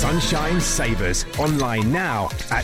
Sunshine Savers. Online now at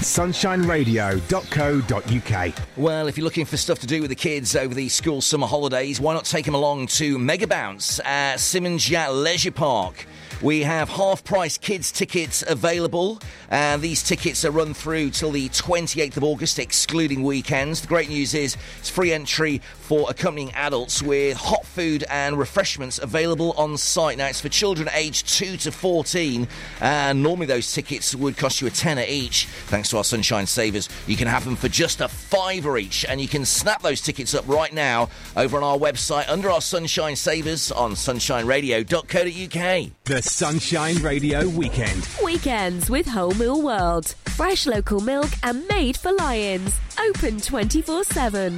sunshineradio.co.uk. Well, if you're looking for stuff to do with the kids over the school summer holidays, why not take them along to Mega Bounce at Simmons Yacht Leisure Park? We have half-price kids' tickets available, and these tickets are run through till the 28th of August, excluding weekends. The great news is it's free entry for accompanying adults with hot food and refreshments available on site. Now, it's for children aged 2 to 14, and normally those tickets would cost you £10 each. Thanks to our Sunshine Savers, you can have them for just £5 each, and you can snap those tickets up right now over on our website under our Sunshine Savers on sunshineradio.co.uk. The Sunshine Radio Weekend. Weekends with Whole Mill World. Fresh local milk and made for lions. Open 24/7.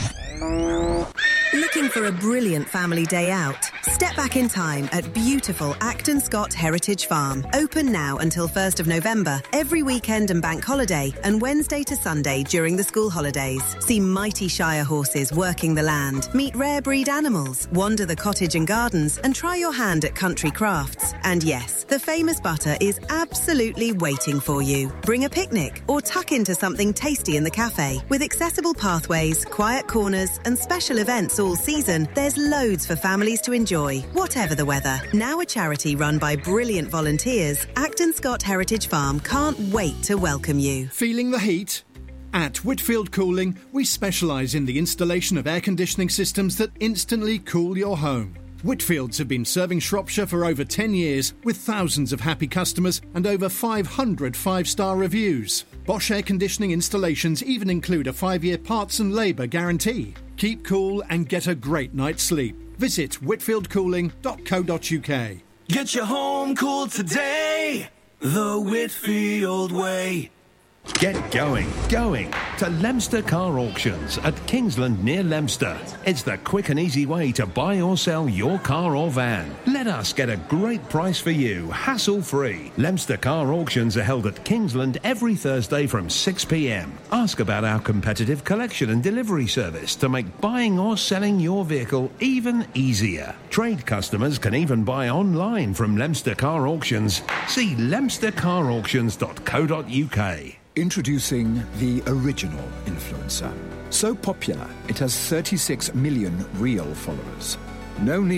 Looking for a brilliant family day out? Step back in time at beautiful Acton Scott Heritage Farm. Open now until 1st of November, every weekend and bank holiday, and Wednesday to Sunday during the school holidays. See mighty Shire horses working the land, meet rare breed animals, wander the cottage and gardens, and try your hand at country crafts. And yes, the famous butter is absolutely waiting for you. Bring a picnic or tuck into something tasty in the cafe. With accessible pathways, quiet corners, and special events all season, there's loads for families to enjoy, whatever the weather. Now a charity run by brilliant volunteers, Acton Scott Heritage Farm can't wait to welcome you. Feeling the heat? At Whitfield Cooling, we specialise in the installation of air conditioning systems that instantly cool your home. Whitfields have been serving Shropshire for over 10 years with thousands of happy customers and over 500 five-star reviews. Bosch air conditioning installations even include a 5-year parts and labour guarantee. Keep cool and get a great night's sleep. Visit whitfieldcooling.co.uk. Get your home cooled today, the Whitfield way. Get going to Leominster Car Auctions at Kingsland near Leominster. It's the quick and easy way to buy or sell your car or van. Let us get a great price for you, hassle-free. Leominster Car Auctions are held at Kingsland every Thursday from 6 p.m. Ask about our competitive collection and delivery service to make buying or selling your vehicle even easier. Trade customers can even buy online from Leominster Car Auctions. See leominstercarauctions.co.uk. Introducing the original influencer. So popular, it has 36 million real followers. No need